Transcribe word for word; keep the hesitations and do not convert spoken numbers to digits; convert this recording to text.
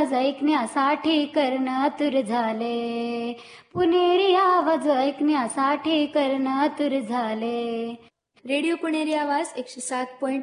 आवाज ऐकण्यासाठी कर्ण आतुर झाले. पुणेरी आवाज ऐकण्यासाठी कर्ण आतुर झाले. रेडिओ पुणेरी आवाज एकशे सात पॉईंट